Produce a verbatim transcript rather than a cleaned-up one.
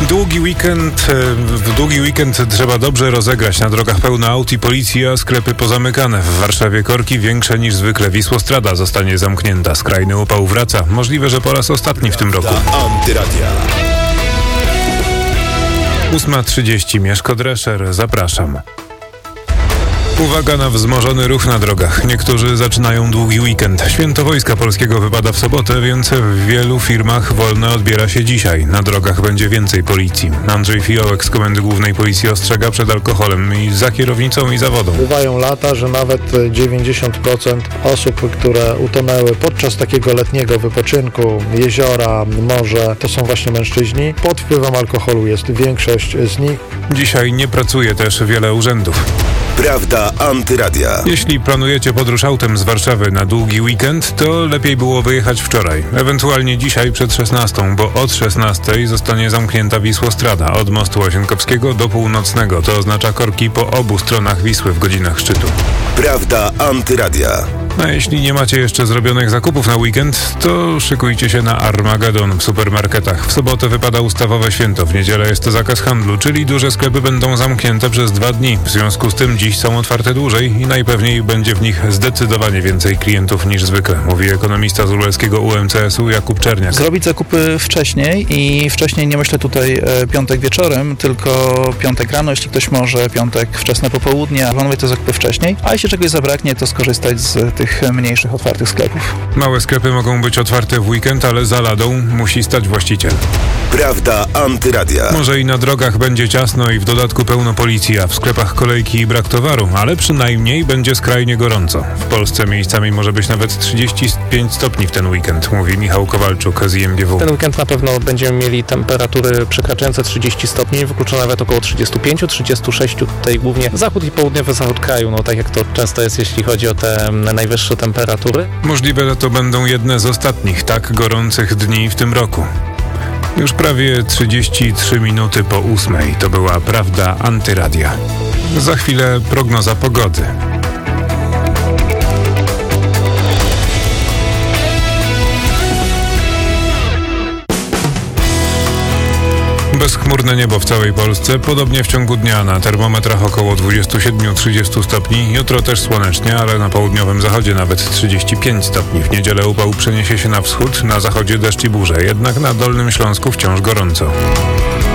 Długi weekend, w długi weekend trzeba dobrze rozegrać. Na drogach pełno aut i policji, a sklepy pozamykane. W Warszawie korki większe niż zwykle. Wisłostrada zostanie zamknięta. Skrajny upał wraca. Możliwe, że po raz ostatni w tym roku. Antyradia. ósma trzydzieści. Mieszko Drescher. Zapraszam. Uwaga na wzmożony ruch na drogach. Niektórzy zaczynają długi weekend. Święto Wojska Polskiego wypada w sobotę, więc w wielu firmach wolne odbiera się dzisiaj. Na drogach będzie więcej policji. Andrzej Fiołek z Komendy Głównej Policji ostrzega przed alkoholem i za kierownicą i za wodą. Bywają lata, że nawet dziewięćdziesiąt procent osób, które utonęły podczas takiego letniego wypoczynku, jeziora, morze, to są właśnie mężczyźni. Pod wpływem alkoholu jest większość z nich. Dzisiaj nie pracuje też wiele urzędów. Prawda Antyradia. Jeśli planujecie podróż autem z Warszawy na długi weekend, to lepiej było wyjechać wczoraj, ewentualnie dzisiaj przed szesnastą, bo od szesnastej zostanie zamknięta Wisłostrada od mostu Łazienkowskiego do Północnego. To oznacza korki po obu stronach Wisły w godzinach szczytu. Prawda Antyradia. A jeśli nie macie jeszcze zrobionych zakupów na weekend, to szykujcie się na Armagedon w supermarketach. W sobotę wypada ustawowe święto, w niedzielę jest to zakaz handlu, czyli duże sklepy będą zamknięte przez dwa dni. W związku z tym dziś są otwarte dłużej i najpewniej będzie w nich zdecydowanie więcej klientów niż zwykle, mówi ekonomista z lubelskiego U M C S u Jakub Czerniak. Zrobić zakupy wcześniej i wcześniej nie myślę tutaj e, piątek wieczorem, tylko piątek rano, jeśli ktoś może, piątek wczesne popołudnie, planuję te zakupy wcześniej, a jeśli czegoś zabraknie, to skorzystać z tych mniejszych, otwartych sklepów. Małe sklepy mogą być otwarte w weekend, ale za ladą musi stać właściciel. Prawda Antyradia. Może i na drogach będzie ciasno i w dodatku pełno policji, a w sklepach kolejki i brak towaru, ale przynajmniej będzie skrajnie gorąco. W Polsce miejscami może być nawet trzydzieści pięć stopni w ten weekend, mówi Michał Kowalczuk z I M G W. Ten weekend na pewno będziemy mieli temperatury przekraczające trzydzieści stopni, wykluczone nawet około trzydzieści pięć trzydzieści sześć, tutaj głównie zachód i południowy zachód kraju, no tak jak to często jest, jeśli chodzi o te najwyższe temperatury. Możliwe, że to będą jedne z ostatnich tak gorących dni w tym roku. Już prawie trzydzieści trzy minuty po ósmej. To była Prawda Antyradia. Za chwilę prognoza pogody. Bezchmurne niebo w całej Polsce, podobnie w ciągu dnia na termometrach około dwadzieścia siedem trzydzieści stopni. Jutro też słonecznie, ale na południowym zachodzie nawet trzydzieści pięć stopni. W niedzielę upał przeniesie się na wschód, na zachodzie deszcz i burze, jednak na Dolnym Śląsku wciąż gorąco.